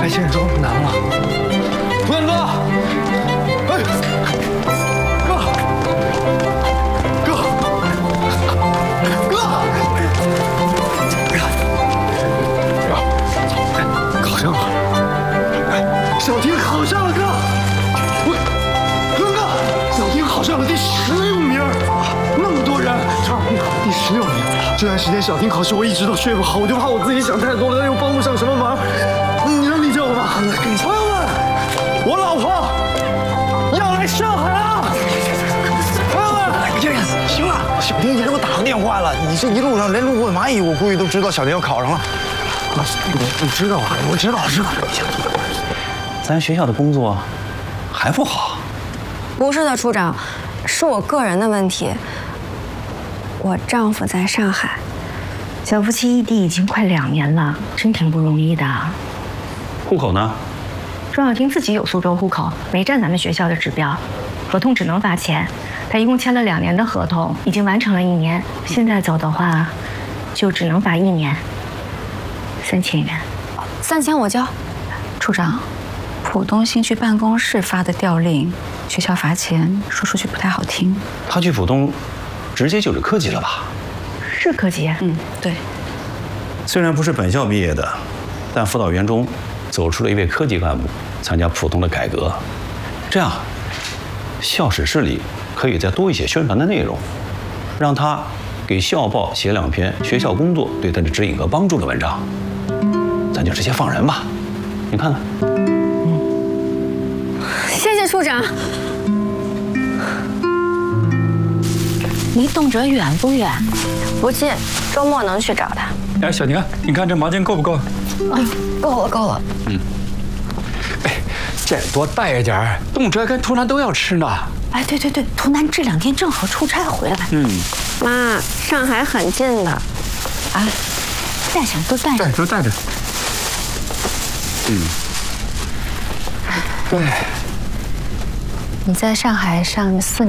现实中不难了。图腾哥，哎，哥，考上了，小婷考上了，哥，哥，小婷考上了第16名，那么多人，正好考第16名。这段时间小婷考试我一直都睡不好，我就怕我自己想太多了，但又帮不上什么忙。你能理解我吗？朋友们，我老婆要来上海了。朋友们，行了，小婷已经给我打过电话了。你这一路上连路过的蚂蚁，我估计都知道小婷要考上了。我知道啊，我知道。 咱学校的工作还不好？ 不是的，处长，是我个人的问题。我丈夫在上海， 小夫妻异地已经快2年了，真挺不容易的。 户口呢？ 庄小婷自己有苏州户口，没占咱们学校的指标，合同只能罚钱。她一共签了2年的合同，已经完成了1年，现在走的话，就只能罚1年，3000元。 3000我交。 处长，浦东新区办公室发的调令，学校罚钱，说出去不太好听。 他去浦东，直接就是科级了吧？ 是科级。 对。 虽然不是本校毕业的，但辅导员中走出了一位科级干部，参加浦东的改革。这样，校史室里可以再多一些宣传的内容，让他给校报写2篇学校工作对他的指引和帮助的文章。咱就直接放人吧，你看看。 谢谢处长。 离动辄远不远？ 不近，周末能去找他。 哎，小宁，你看这毛巾够不够？ 够了。 哎，这多带一点儿，动辄跟图兰都要吃呢。 哎，对，图南这2天正好出差回来。 妈，上海很近的。 啊，带上都带着。 都带着。 你在上海上4年。